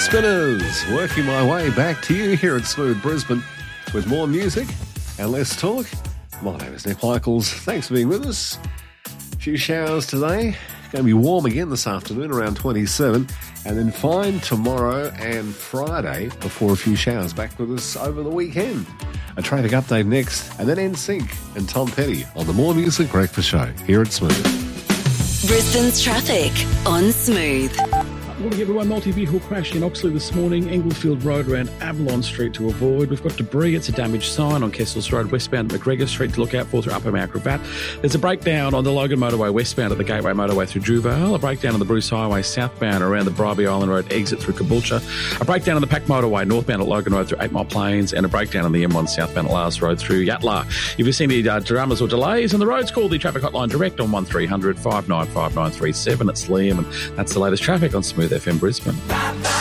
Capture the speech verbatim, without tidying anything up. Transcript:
Spinners, working my way back to you here at Smooth Brisbane with more music and less talk. My name is Nick Michaels. Thanks for being with us. A few showers today. Going to be warm again this afternoon, around twenty-seven, and then fine tomorrow and Friday before a few showers. Back with us over the weekend. A traffic update next, and then N Sync and Tom Petty on the More Music Breakfast Show here at Smooth. Brisbane's traffic on Smooth. Morning everyone, multi-vehicle crash in Oxley this morning, Englefield Road around Avalon Street to avoid. We've got debris, it's a damaged sign on Kessels Road westbound at McGregor Street to look out for through Upper Mount Gravatt. There's a breakdown on the Logan Motorway westbound at the Gateway Motorway through Juvale, a breakdown on the Bruce Highway southbound around the Bribie Island Road exit through Caboolture, a breakdown on the Pack Motorway northbound at Logan Road through Eight Mile Plains, and a breakdown on the M one southbound at Lars Road through Yatala. If you've seen any uh, dramas or delays on the roads, call the traffic hotline direct on one three hundred five nine five nine three seven. It's Liam, and that's the latest traffic on Smooth F M Brisbane.